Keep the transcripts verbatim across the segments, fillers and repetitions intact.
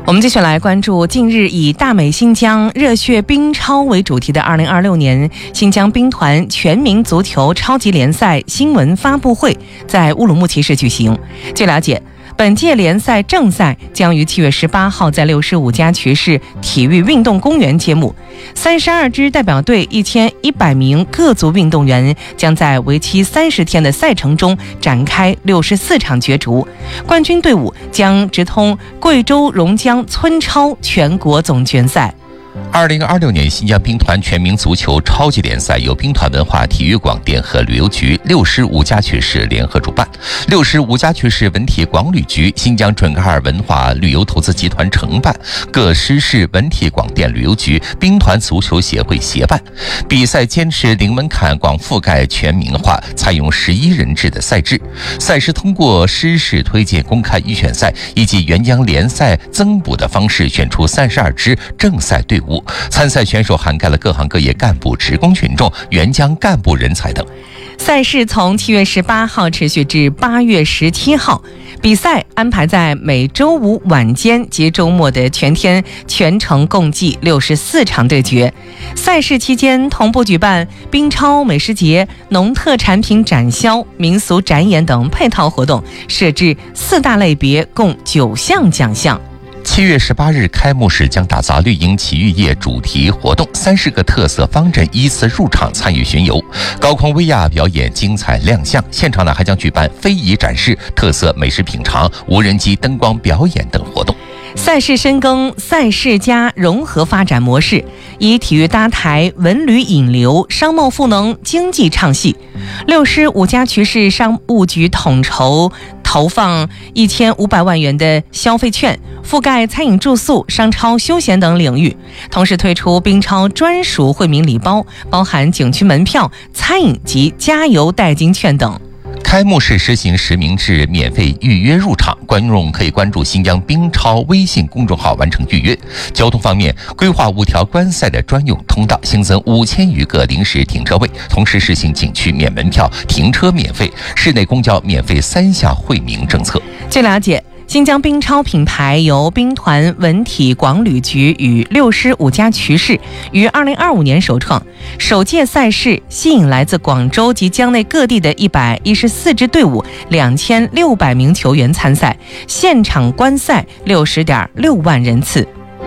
我们继续来关注近日以大美新疆热血冰超为主题的二零二六年新疆兵团全民足球超级联赛新闻发布会在乌鲁木齐市举行。据了解，本届联赛正赛将于七月十八号在六十五家区市体育运动公园揭幕。三十二支代表队一千一百名各族运动员将在为期三十天的赛程中展开六十四场角逐，冠军队伍将直通贵州榕江村超全国总决赛。 二零二六年新疆兵团全民足球超级联赛由兵团文化体育广电和旅游局六十五家区市联合主办，六十五家区市文体广旅局、新疆准噶尔文化旅游投资集团承办，各市市文体广电旅游局、兵团足球协会协办。比赛坚持零门槛、广覆盖、全民化，采用十一人制的赛制。赛事通过师市推荐、公开预选赛以及援疆联赛增补的方式选出三十二支正赛队伍。参赛选手涵盖了各行各业干部、职工群众、援疆干部人才等。 赛事从七月十八号持续至八月十七号，比赛安排在每周五晚间及周末的全天，全程共计六十四场对决。赛事期间同步举办冰超美食节、农特产品展销、民俗展演等配套活动，设置四大类别，共九项奖项。 七月十八日开幕式将打造绿茵奇遇夜主题活动，三十个特色方阵依次入场参与巡游，高空威亚表演精彩亮相。现场呢还将举办非遗展示、特色美食品尝、无人机灯光表演等活动。 赛事深耕赛事加融合发展模式，以体育搭台、文旅引流、商贸赋能、经济唱戏。六十五家区市商务局统筹投放一千五百万元的消费券，覆盖餐饮、住宿、商超、休闲等领域。同时推出冰超专属惠民礼包，包含景区门票、餐饮及加油代金券等。 开幕式实行实名制免费预约入场，观众可以关注新疆冰超微信公众号完成预约。交通方面，规划五条观赛的专用通道，新增五千余个临时停车位，同时实行景区免门票、停车免费、室内公交免费三项惠民政策。 据了解，新疆冰超品牌由兵团文体广旅局与六十五家区市于二零二五年首创。首届赛事吸引来自广州及疆内各地的一百一十四支队伍、两千六百名球员参赛，现场观赛六十点六万人次。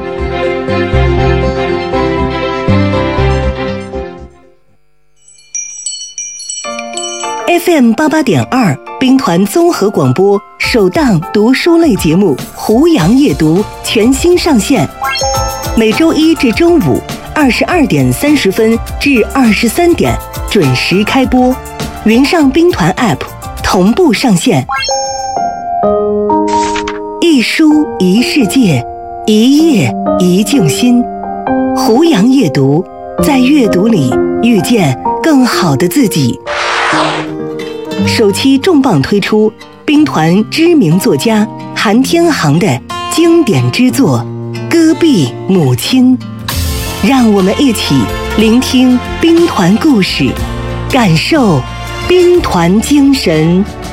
F M 八八点二，兵团综合广播首档读书类节目《胡杨夜读》全新上线，每周一至周五二十二点三十分至二十三点准时开播，云上兵团 App 同步上线。一书一世界，一页一静心。胡杨夜读，在阅读里遇见更好的自己。首期重磅推出兵团知名作家韩天航的经典之作《戈壁母亲》，让我们一起聆听兵团故事，感受兵团精神。